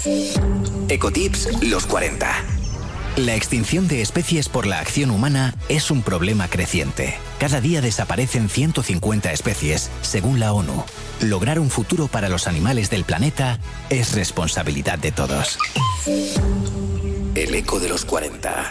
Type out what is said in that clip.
Ecotips los 40. La extinción de especies por la acción humana es un problema creciente. Cada día desaparecen 150 especies, según la ONU. Lograr un futuro para los animales del planeta es responsabilidad de todos. El eco de los 40.